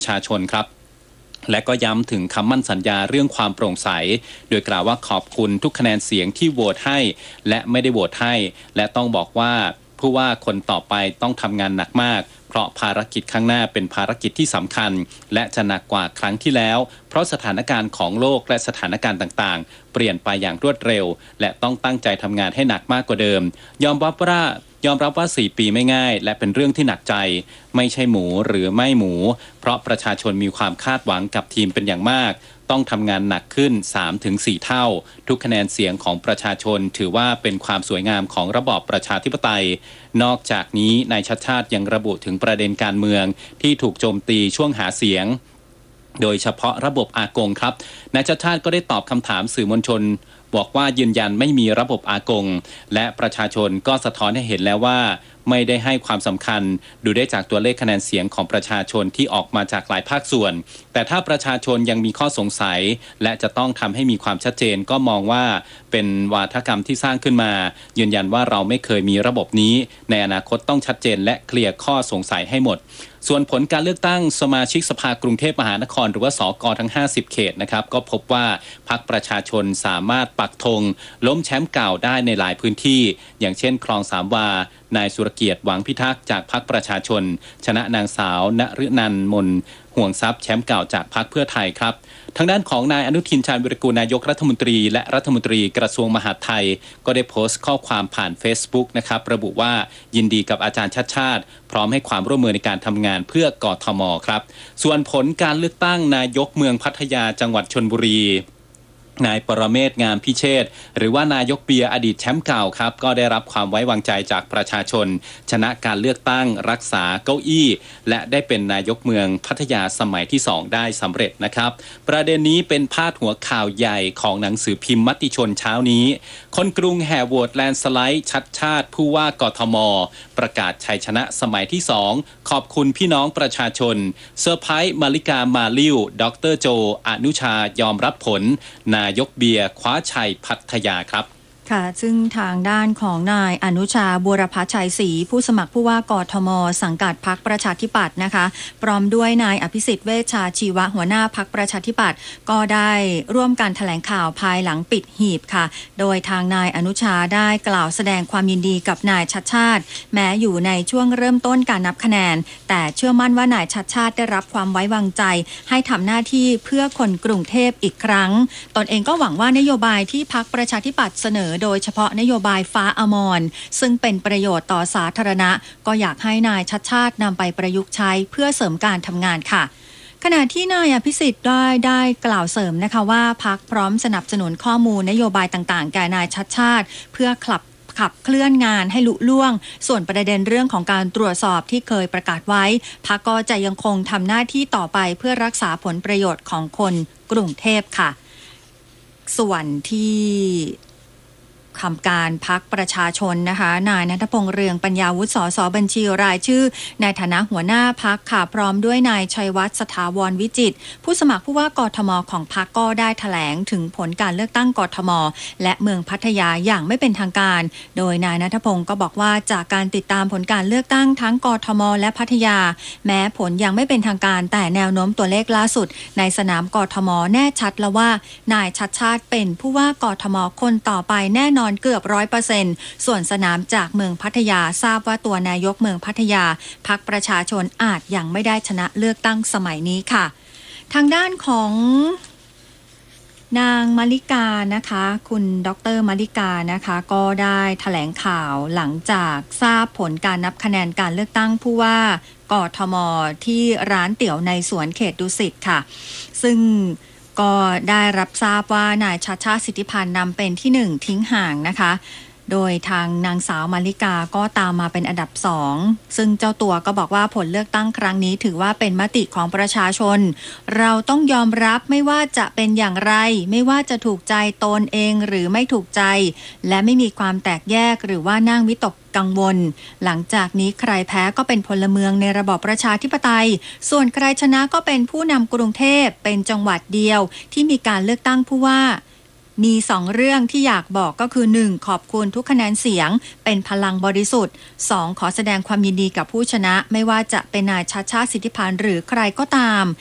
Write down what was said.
ประชาชนครับและก็ย้ำถึงคำมั่นสัญญาเรื่องความโปร่งใสโดยกล่าวว่าขอบคุณทุกคะแนนเสียงที่โหวตให้และไม่ได้โหวตให้และต้องบอกว่าผู้ว่าคนต่อไปต้องทำงานหนักมากเพราะภารกิจข้างหน้าเป็นภารกิจที่สำคัญและจะหนักกว่าครั้งที่แล้วเพราะสถานการณ์ของโลกและสถานการณ์ต่างๆเปลี่ยนไปอย่างรวดเร็วและต้องตั้งใจทำงานให้หนักมากกว่าเดิมยอมรับว่า4 ปีไม่ง่ายและเป็นเรื่องที่หนักใจไม่ใช่หมูหรือไม่หมูเพราะประชาชนมีความคาดหวังกับทีมเป็นอย่างมากต้องทำงานหนักขึ้น 3-4 เท่าทุกคะแนนเสียงของประชาชนถือว่าเป็นความสวยงามของระบอบประชาธิปไตยนอกจากนี้นายชัชชาติยังระบุถึงประเด็นการเมืองที่ถูกโจมตีช่วงหาเสียงโดยเฉพาะระบบอากงครับนายชัชชาติก็ได้ตอบคำถามสื่อมวลชนบอกว่ายืนยันไม่มีระบบอากงและประชาชนก็สะท้อนให้เห็นแล้วว่าไม่ได้ให้ความสำคัญดูได้จากตัวเลขคะแนนเสียงของประชาชนที่ออกมาจากหลายภาคส่วนแต่ถ้าประชาชนยังมีข้อสงสัยและจะต้องทำให้มีความชัดเจนก็มองว่าเป็นวาทกรรมที่สร้างขึ้นมายืนยันว่าเราไม่เคยมีระบบนี้ในอนาคตต้องชัดเจนและเคลียร์ข้อสงสัยให้หมดส่วนผลการเลือกตั้งสมาชิกสภากรุงเทพมหานครหรือว่าสกทั้ง50เขตนะครับก็พบว่าพรรคประชาชนสามารถปักธงล้มแชมป์เก่าได้ในหลายพื้นที่อย่างเช่นคลองสามวานายสุรเกียรติหวังพิทักษ์จากพรรคประชาชนชนะนางสาวนฤนันท์มนห่วงทรัพย์แชมป์เก่าจากพรรคเพื่อไทยครับทางด้านของนายอนุทินชาญวิรากูลนายกรัฐมนตรีและรัฐมนตรีกระทรวงมหาดไทยก็ได้โพสต์ข้อความผ่าน Facebook นะครับระบุว่ายินดีกับอาจารย์ชัชชาติพร้อมให้ความร่วมมือในการทำงานเพื่อกทมครับส่วนผลการเลือกตั้งนายกเมืองพัทยาจังหวัดชลบุรีนายปรเมศ งามพิเชษฐ์หรือว่านายกเบียร์อดีตแชมป์เก่าครับก็ได้รับความไว้วางใจจากประชาชนชนะการเลือกตั้งรักษาเก้าอี้และได้เป็นนายกเมืองพัทยาสมัยที่2ได้สำเร็จนะครับประเด็นนี้เป็นพาดหัวข่าวใหญ่ของหนังสือพิมพ์มติชนเช้านี้คนกรุงแห่โหวตแลนด์สไลด์ชัดชาติผู้ว่ากทมประกาศชัยชนะสมัยที่2ขอบคุณพี่น้องประชาชนเซอร์ไพรส์มาริกามาลิวดรโจอนุชายอมรับผลนายกเบียร์คว้าชัยพัทยาครับค่ะซึ่งทางด้านของนายอนุชาบัวรพัชชัยศรีผู้สมัครผู้ว่ากทมสังกัดพรรคประชาธิปัตย์นะคะพร้อมด้วยนายอภิสิทธิ์เวชชาชีวะหัวหน้าพรรคประชาธิปัตย์ก็ได้ร่วมกันแถลงข่าวภายหลังปิดหีบค่ะโดยทางนายอนุชาได้กล่าวแสดงความยินดีกับนายชัชชาติแม้อยู่ในช่วงเริ่มต้นการนับคะแนนแต่เชื่อมั่นว่านายชัชชาติได้รับความไว้วางใจให้ทำหน้าที่เพื่อคนกรุงเทพอีกครั้งตนเองก็หวังว่านโยบายที่พรรคประชาธิปัตย์เสนอโดยเฉพาะนโยบายฟ้าอมรซึ่งเป็นประโยชน์ต่อสาธารณะก็อยากให้นายชัชชาตินำไปประยุกต์ใช้เพื่อเสริมการทำงานค่ะขณะที่นายอภิสิทธิ์ได้กล่าวเสริมนะคะว่าพรรคพร้อมสนับสนุนข้อมูลนโยบายต่างๆแก่นายชัชชาติเพื่อขับเคลื่อนงานให้ลุล่วงส่วนประเด็นเรื่องของการตรวจสอบที่เคยประกาศไว้พรรคก็จะยังคงทำหน้าที่ต่อไปเพื่อรักษาผลประโยชน์ของคนกรุงเทพค่ะส่วนที่คำการพรรคประชาชนนะคะนายณัฐพงษ์เรืองปัญญาวุฒิ สสบัญชีรายชื่อในฐานะหัวหน้าพรรคค่ะพร้อมด้วยนายชัยวัฒน์สถาวรวิจิตรผู้สมัครผู้ว่ากทมของพรรคก็ได้แถลงถึงผลการเลือกตั้งกทมและเมืองพัทยาอย่างไม่เป็นทางการโดยนายณัฐพงษ์ก็บอกว่าจากการติดตามผลการเลือกตั้งทั้งกทมและพัทยาแม้ผลยังไม่เป็นทางการแต่แนวโน้มตัวเลขล่าสุดในสนามกทมแน่ชัดแล้วว่านายชัชชาติเป็นผู้ว่ากทมคนต่อไปแน่นอนเกือบ 100% ส่วนสนามจากเมืองพัทยาทราบว่าตัวนายกเมืองพัทยาพรรคประชาชนอาจยังไม่ได้ชนะเลือกตั้งสมัยนี้ค่ะทางด้านของนางมาริกานะคะคุณดรมาริกานะคะก็ได้แถลงข่าวหลังจากทราบผลการนับคะแนนการเลือกตั้งผู้ว่ากทมที่ร้านเตี๋ยวในสวนเขตดุสิตค่ะซึ่งก็ได้รับทราบว่านายชัชชาติสิทธิพันธ์นำเป็นที่1ทิ้งห่างนะคะโดยทางนางสาวมาริกาก็ตามมาเป็นอันดับ2ซึ่งเจ้าตัวก็บอกว่าผลเลือกตั้งครั้งนี้ถือว่าเป็นมติของประชาชนเราต้องยอมรับไม่ว่าจะเป็นอย่างไรไม่ว่าจะถูกใจตนเองหรือไม่ถูกใจและไม่มีความแตกแยกหรือว่านั่งวิตกกังวลหลังจากนี้ใครแพ้ก็เป็นพลเมืองในระบอบประชาธิปไตยส่วนใครชนะก็เป็นผู้นำกรุงเทพเป็นจังหวัดเดียวที่มีการเลือกตั้งผู้ว่ามี2เรื่องที่อยากบอกก็คือ 1. ขอบคุณทุกคะแนนเสียงเป็นพลังบริสุทธิ์ 2. ขอแสดงความยินดีกับผู้ชนะไม่ว่าจะเป็นนายชัชชาติสิทธิพันธ์หรือใครก็ตาม